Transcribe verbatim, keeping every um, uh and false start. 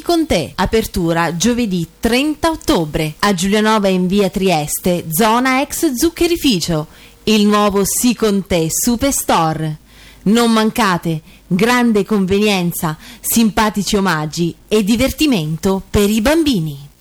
con te. Apertura giovedì trenta ottobre a Giulianova in via Trieste, zona ex zuccherificio. Il nuovo Sì con te Superstore. Non mancate, grande convenienza, simpatici omaggi e divertimento per i bambini.